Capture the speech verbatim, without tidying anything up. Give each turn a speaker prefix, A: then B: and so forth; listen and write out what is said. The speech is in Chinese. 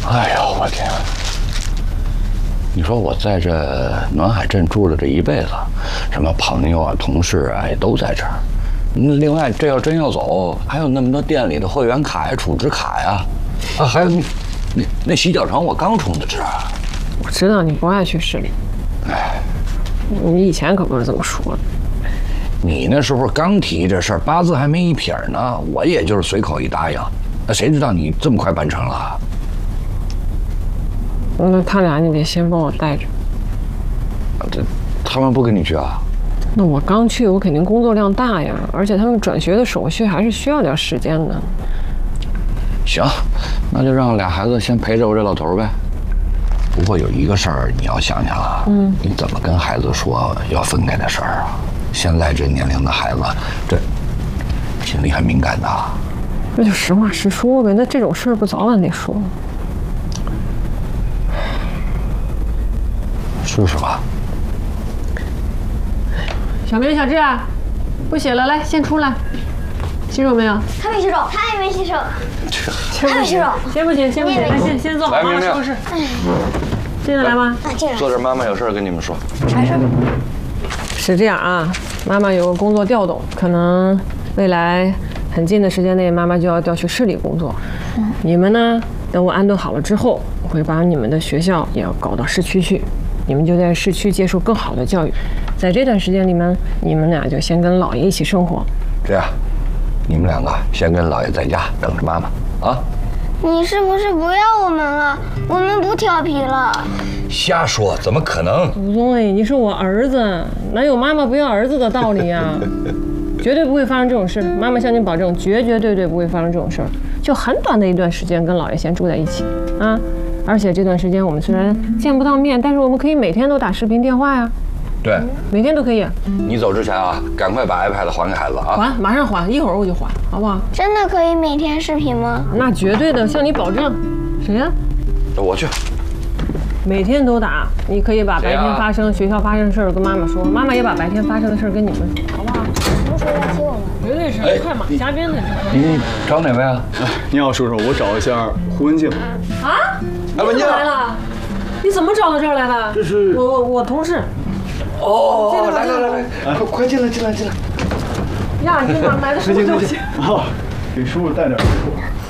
A: 哎呦，我天！你说我在这暖海镇住了这一辈子，什么朋友啊、同事啊，也都在这儿。另外，这要真要走，还有那么多店里的会员卡呀、储值卡呀，啊，还有那那那洗脚城，我刚充的值。
B: 我知道你不爱去市里，哎，你以前可不是这么说的。
A: 你那时候刚提这事儿，八字还没一撇呢，我也就是随口一答应。那谁知道你这么快办成了？
B: 那他俩你得先帮我带着。
A: 这他们不跟你去啊？
B: 那我刚去，我肯定工作量大呀，而且他们转学的手续还是需要点时间的。
A: 行，那就让俩孩子先陪着我这老头呗。不过有一个事儿你要想想啊，嗯，你怎么跟孩子说要分开的事儿啊？现在这年龄的孩子，这心里很敏感的。
B: 那就实话实说呗，那这种事儿不早晚得说。
A: 说实话。
B: 小明、小志，不写了，来，先出来。洗手没有？
C: 他没洗手，他也没洗手。他没洗手。
B: 先不洗，先不洗，来，先先坐好，妈妈收拾。进来吗？
C: 啊，进来。
A: 坐这，妈妈有事跟你们说。
C: 啥事？
B: 是这样啊，妈妈有个工作调动，可能未来很近的时间内，妈妈就要调去市里工作。嗯，你们呢？等我安顿好了之后，我会把你们的学校也要搞到市区去，你们就在市区接受更好的教育。在这段时间里面，你们俩就先跟姥爷一起生活。
A: 这样，你们两个先跟姥爷在家等着妈妈啊。
C: 你是不是不要我们了？我们不调皮了。
A: 瞎说，怎么可能？
B: 祖宗哎，你是我儿子，哪有妈妈不要儿子的道理呀？绝对不会发生这种事，妈妈向你保证，绝绝对对不会发生这种事儿。就很短的一段时间，跟姥爷先住在一起啊。而且这段时间我们虽然见不到面，但是我们可以每天都打视频电话呀。
A: 对，
B: 每天都可以。
A: 你走之前啊，赶快把 iPad 还给孩子啊！
B: 还，马上还，一会儿我就还，好不好？
C: 真的可以每天视频吗？
B: 那绝对的，向你保证。谁呀？
A: 我去。
B: 每天都打，你可以把白天发生、学校发生的事儿跟妈妈说，妈妈也把白天发生的事儿跟你们说，好不好？
C: 什么时候要接我们？
B: 绝对是快马加鞭的。
A: 你找哪位啊？
D: 你好，叔叔，我找一下胡文静。
B: 啊？你怎么来了？你怎么找到这儿来的？
D: 这是
B: 我我我同事。
A: 哦，来来来来，快快进来进来进来。
B: 呀，你哪来的什么东西？
D: 啊，给叔叔带点水果。